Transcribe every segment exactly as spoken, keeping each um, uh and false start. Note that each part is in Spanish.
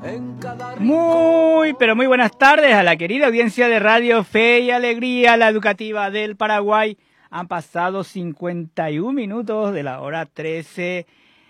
Muy, pero muy buenas tardes a la querida audiencia de Radio Fe y Alegría, la educativa del Paraguay. Han pasado cincuenta y un minutos de la hora trece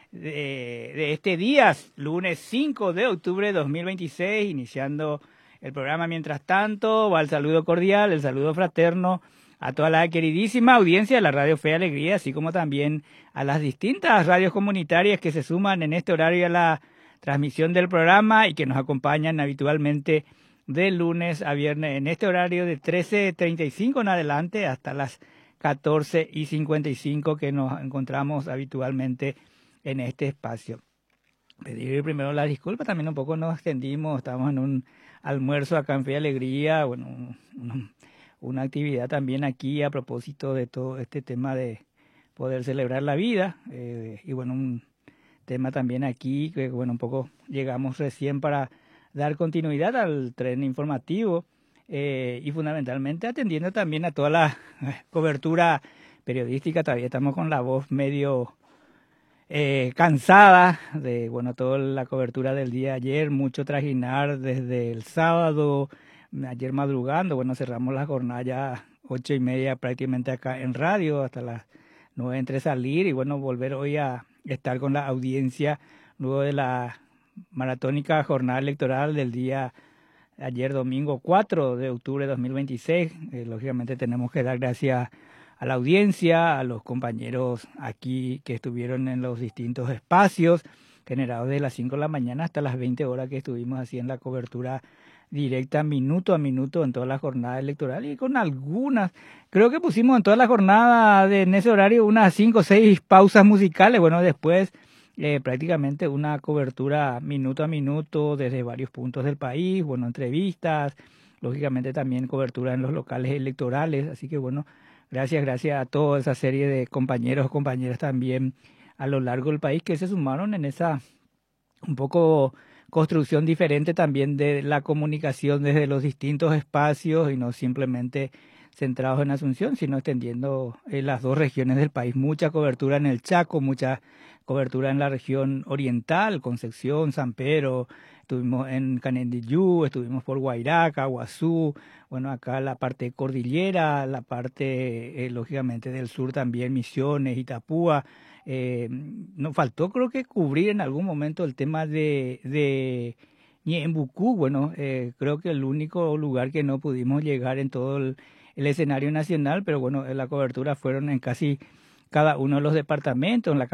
de, de este día, lunes cinco de octubre de dos mil veintiséis, iniciando el programa. Mientras tanto, va el saludo cordial, el saludo fraterno a toda la queridísima audiencia de la Radio Fe y Alegría, así como también a las distintas radios comunitarias que se suman en este horario a la transmisión del programa y que nos acompañan habitualmente de lunes a viernes en este horario de trece treinta y cinco en adelante hasta las catorce y cincuenta y cinco que nos encontramos habitualmente en este espacio. Pedir primero la disculpa, también un poco nos extendimos, estamos en un almuerzo acá en Fe y Alegría, bueno, un, un, una actividad también aquí a propósito de todo este tema de poder celebrar la vida eh, y bueno, un tema también aquí, que bueno, un poco llegamos recién para dar continuidad al tren informativo eh, y fundamentalmente atendiendo también a toda la cobertura periodística. Todavía estamos con la voz medio eh, cansada de bueno toda la cobertura del día de ayer, mucho trajinar desde el sábado, ayer madrugando, bueno, cerramos la jornada ya ocho y media prácticamente acá en radio, hasta las nueve entre salir y bueno, volver hoy a estar con la audiencia luego de la maratónica jornada electoral del día ayer domingo cuatro de octubre de dos mil veintiséis. Eh, lógicamente tenemos que dar gracias a la audiencia, a los compañeros aquí que estuvieron en los distintos espacios generados de las cinco de la mañana hasta las veinte horas que estuvimos haciendo la cobertura directa minuto a minuto en toda la jornada electoral y con algunas, creo que pusimos en toda la jornada de, en ese horario unas cinco o seis pausas musicales, bueno, después eh, prácticamente una cobertura minuto a minuto desde varios puntos del país, bueno, entrevistas, lógicamente también cobertura en los locales electorales, así que bueno, gracias, gracias a toda esa serie de compañeros, compañeras también a lo largo del país que se sumaron en esa un poco construcción diferente también de la comunicación desde los distintos espacios y no simplemente centrados en Asunción, sino extendiendo en las dos regiones del país. Mucha cobertura en el Chaco, mucha cobertura en la región oriental, Concepción, San Pedro, estuvimos en Canendillú, estuvimos por Guairaca, Guazú, bueno, acá la parte cordillera, la parte, eh, lógicamente, del sur también, Misiones, Itapúa. Eh, nos faltó creo que cubrir en algún momento el tema de, de Ñembucú, bueno, eh, creo que el único lugar que no pudimos llegar en todo el, el escenario nacional, pero bueno, la cobertura fueron en casi cada uno de los departamentos, en la